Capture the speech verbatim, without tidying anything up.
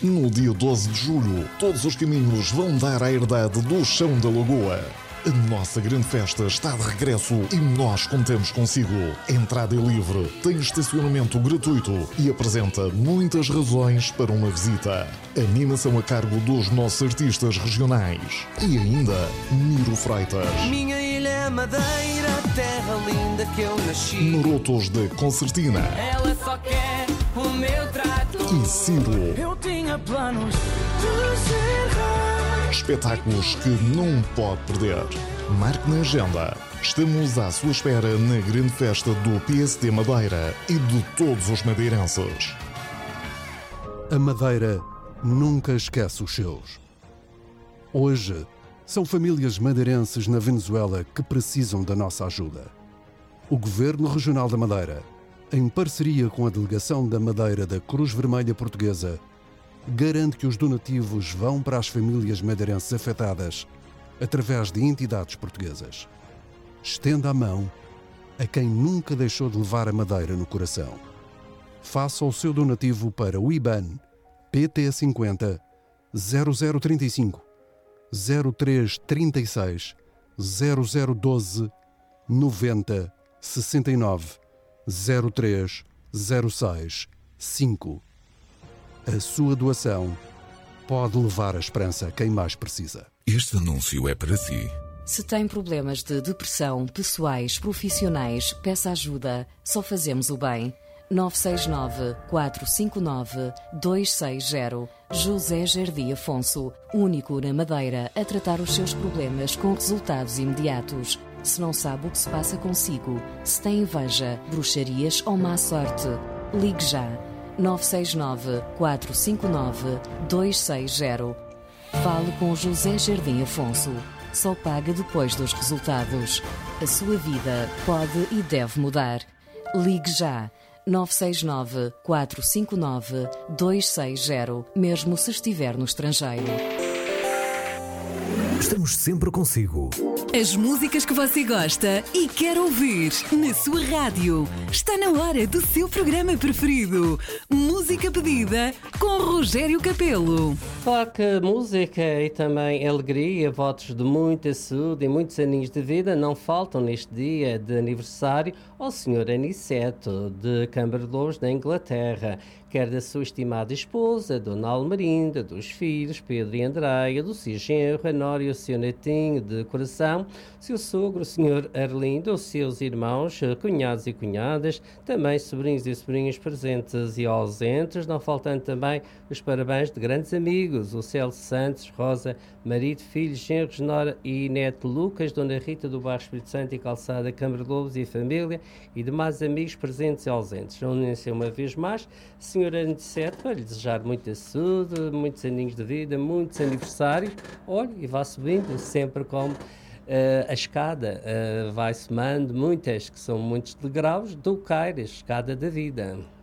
No dia doze de julho, todos os caminhos vão dar à herdade do Chão da Lagoa. A nossa grande festa está de regresso e nós contamos consigo. Entrada é livre, tem estacionamento gratuito e apresenta muitas razões para uma visita. Animação a cargo dos nossos artistas regionais. E ainda, Miro Freitas. Minha ilha é Madeira, terra linda que eu nasci. Marotos da Concertina. Ela só quer o meu trato. E Ciro. Eu tinha planos de ser rei. Espetáculos que não pode perder. Marque na agenda. Estamos à sua espera na grande festa do P S D Madeira e de todos os madeirenses. A Madeira nunca esquece os seus. Hoje, são famílias madeirenses na Venezuela que precisam da nossa ajuda. O Governo Regional da Madeira, em parceria com a Delegação da Madeira da Cruz Vermelha Portuguesa, garante que os donativos vão para as famílias madeirenses afetadas através de entidades portuguesas. Estenda a mão a quem nunca deixou de levar a Madeira no coração. Faça o seu donativo para o I B A N P T cinquenta zero zero trinta e cinco zero três trinta e seis zero zero doze noventa sessenta e nove zero três zero seis cinco. A sua doação pode levar a esperança a quem mais precisa. Este anúncio é para si. Se tem problemas de depressão, pessoais, profissionais, peça ajuda. Só fazemos o bem. nove seis nove, quatro cinco nove, dois seis zero. José Jardim Afonso, único na Madeira a tratar os seus problemas com resultados imediatos. Se não sabe o que se passa consigo, se tem inveja, bruxarias ou má sorte, ligue já. nove seis nove, quatro cinco nove, dois seis zero. Fale com José Jardim Afonso. Só paga depois dos resultados. A sua vida pode e deve mudar. Ligue já. nove seis nove, quatro cinco nove, dois seis zero, mesmo se estiver no estrangeiro. Estamos sempre consigo. As músicas que você gosta e quer ouvir na sua rádio. Está na hora do seu programa preferido. Música pedida com Rogério Capelo. Claro que música e também alegria, votos de muita saúde e muitos aninhos de vida não faltam neste dia de aniversário ao senhor Aniceto, de Câmara de Lobos, da Inglaterra. Quer da sua estimada esposa, Dona Almerinda, dos filhos Pedro e Andreia, do seu genro, a nora e o seu netinho de coração, seu sogro, o senhor Arlindo, os seus irmãos, cunhados e cunhadas, também sobrinhos e sobrinhas presentes e ausentes, não faltando também os parabéns de grandes amigos, o Celso Santos, Rosa, marido, filhos, genros, nora e neto Lucas, Dona Rita do Bairro Espírito Santo e Calçada, Câmara de Lobos e família, e demais amigos presentes e ausentes. Unem-se uma vez mais, senhor Aniceto, para lhe desejar muita saúde, muitos aninhos de vida, muitos aniversários. Olha, e vá subindo, sempre como uh, a escada uh, vai somando, muitas que são muitos degraus, do cair a escada da vida.